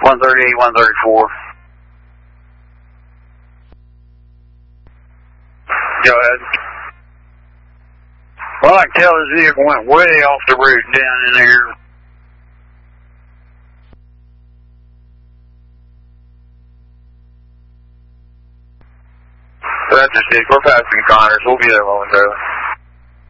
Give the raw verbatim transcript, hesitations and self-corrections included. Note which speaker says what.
Speaker 1: one thirty-eight, one thirty-four. Go ahead. Well, I can tell this vehicle went way off the route down in there. That's just it. We're passing Connors. We'll be there momentarily.